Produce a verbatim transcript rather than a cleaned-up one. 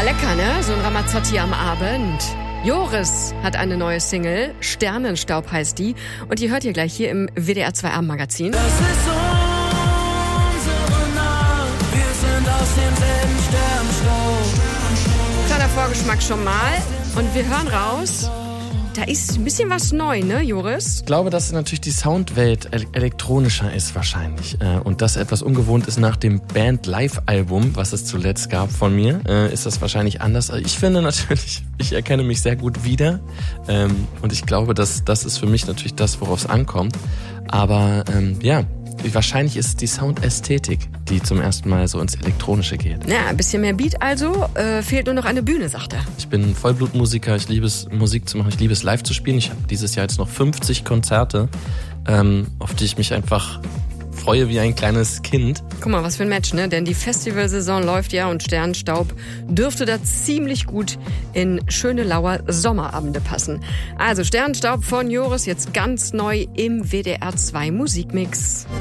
lecker, ne? So ein Ramazzotti am Abend. Joris hat eine neue Single, Sternenstaub heißt die. Und die hört ihr gleich hier im W D R zwei Abendmagazin. Das ist unsere Nacht, wir sind aus demselben Sternenstaub. Kleiner Vorgeschmack schon mal. Und wir hören raus, da ist ein bisschen was neu, ne, Joris? Ich glaube, dass natürlich die Soundwelt elektronischer ist wahrscheinlich. Und das etwas ungewohnt ist nach dem Band-Live-Album, was es zuletzt gab von mir, ist das wahrscheinlich anders. Ich finde natürlich, ich erkenne mich sehr gut wieder. Und ich glaube, dass das ist für mich natürlich das, worauf es ankommt. Aber ja, wahrscheinlich ist es die Soundästhetik, die zum ersten Mal so ins Elektronische geht. Ja, ein bisschen mehr Beat also. Äh, fehlt nur noch eine Bühne, sagt er. Ich bin Vollblutmusiker, ich liebe es, Musik zu machen, ich liebe es, live zu spielen. Ich habe dieses Jahr jetzt noch fünfzig Konzerte, ähm, auf die ich mich einfach freue wie ein kleines Kind. Guck mal, was für ein Match, ne? Denn die Festivalsaison läuft ja und Sternenstaub dürfte da ziemlich gut in schöne Lauer Sommerabende passen. Also Sternenstaub von Joris jetzt ganz neu im W D R zwei Musikmix.